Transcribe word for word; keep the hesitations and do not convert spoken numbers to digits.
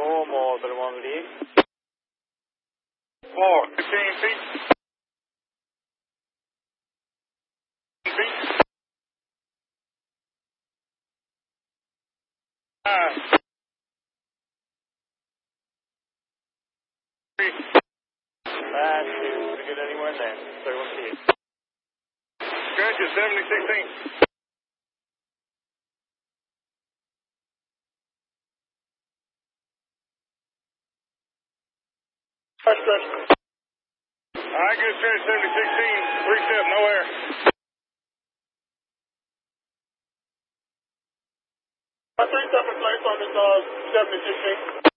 More, more, but one lead. More, fifteen feet. Feet. Nine. Three. Bad two. Did we get anywhere in there? thirty-one feet. Stretch is seventy sixteen. Stretch, stretch. All right, good stretch, seventy sixteen. Three step, no air. Three step in place on this uh, seventy sixteen.